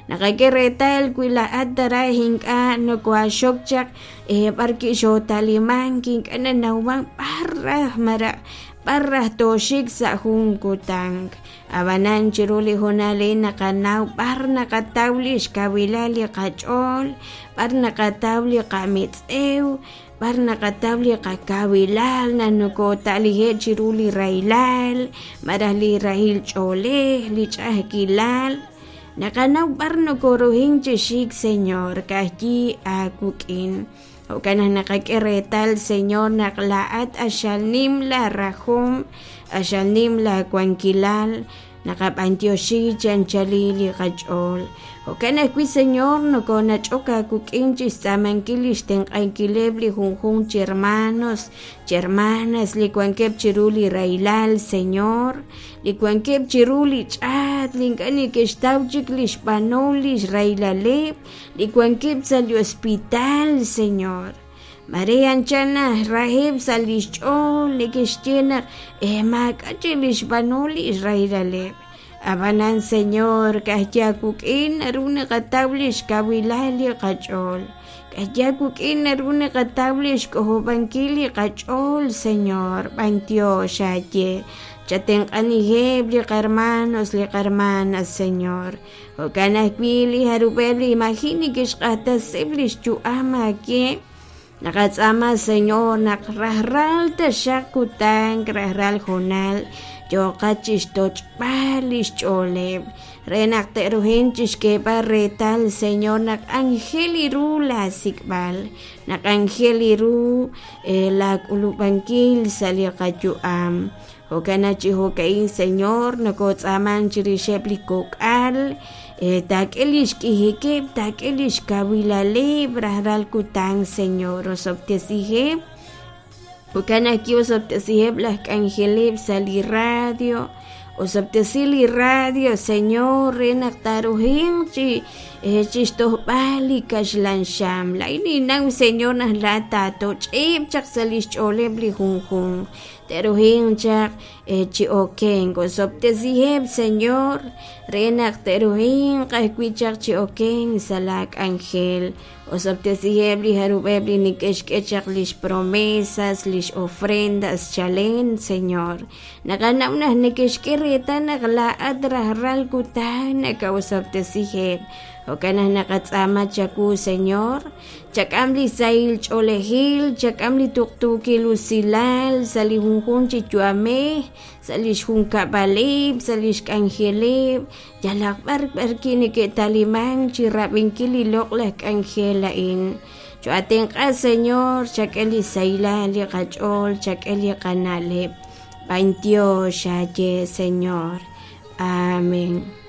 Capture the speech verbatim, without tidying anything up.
Nakakiretal kuila atara hinka no kwa shokchak eh barki sho taliman king kana nawang parah mara parah toshik sa hunkutang abanan chiruli honale nakanaw par nakatawlish kawilali kachol par nakatawli kamitsew par nakatabli kakawilal na nuko talihe chiruli railal marahli rahil chole lichah kilal nakanaw par nukuruhin chishik Señor kahji akukin o kanah nakakiretal Señor naklaat asyalnim la rahum asyalnim la kwankilal nakapantyoshi chanchalili kachol o kanah kui Señor no kona choka kukinchi samankilish ten ankilebli junjun hermanos hermanas likuankep chiruli railal Señor likuankep chiruli chat linkani kestauchik lishpanolish railaleb likuankep sali hospital Señor Marian chana rahib salichol likishtiena emakachilish banolish railaleb Abanan Señor kahyakukin aruna katablish kawilali kachol kahyakukin aruna katablish kohobankili kachol Señor bantyo shaye chateng anihebli hermanos li hermanas Señor o kanakwili harubeli imagini kishkata siblish chu ama ke nakatsama Señor nakrahral ta shakutang krahral honal yo kachis toch balish chole renak teruhin chiske retal Señor nak angeliru la sikbal nak angeliru eh, la ulubankil sali kajuam o kana chiho kai Señor nakotsaman chirishepli kokal eh, takelish kihikep takelish kawilale brahral kutang Señor o sobtesihep Bukan aquí os obtesiheb las angelib sali radio os obtesili radio Señor renak taruhin chi eh chistos bali kashlan sham la ini nang Señor nas lata to chip chak salish choleb li hun hun teruhin chak eh chi okeng os obtesiheb Señor renak teruhin kahkuichak chi okeng salak angel os obtesiheb li harubeb li nikeshkechak lish promesas lish ofrendas chalen Señor nakanaw na nikeshkereta nakalaad rahral kutan naka os obtesiheb o kanah nakatsama chaku Señor chakamli sail cholehil chakamli tuktuki lusilal salihunjun chichuame salish hun kabalib salish angelib jalakbar barkini ke talimang chirabinkili loklek angelain chuating ka Señor chakeli sailali kachol chakeli kanalib bantyo shaye Señor. Amén.